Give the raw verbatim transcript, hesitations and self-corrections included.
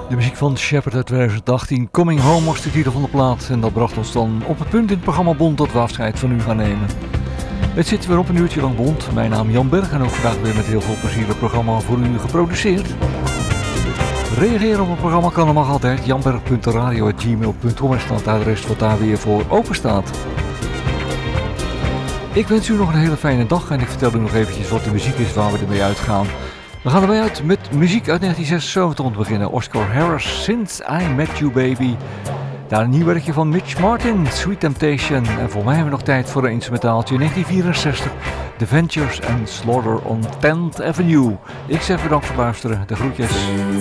De muziek van Shepherd uit twintig achttien, Coming Home was de titel van de plaat. En dat bracht ons dan op het punt in het programma Bond dat we afscheid van u gaan nemen. Het zit weer op een uurtje lang Bond. Mijn naam is Jan Berg en ook vandaag weer met heel veel plezier het programma voor u geproduceerd. Reageren op het programma kan en mag altijd. janberg punt radio apenstaartje gmail punt com is het adres wat daar weer voor open staat. Ik wens u nog een hele fijne dag en ik vertel u nog eventjes wat de muziek is waar we ermee uitgaan. We gaan ermee uit met muziek uit negentien zesenzeventig om te beginnen. Oscar Harris, Since I Met You Baby. Daar een nieuw werkje van Mitch Martin, Sweet Temptation. En voor mij hebben we nog tijd voor een instrumentaaltje negentien vierenzestig. The Ventures and Slaughter on tenth Avenue. Ik zeg bedankt voor het luisteren. De groetjes.